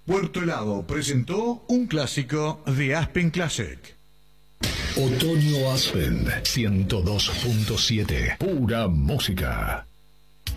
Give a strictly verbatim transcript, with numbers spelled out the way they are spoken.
Puerto Helado presentó un clásico de Aspen Classic. Otoño Aspen ciento dos punto siete. Pura música.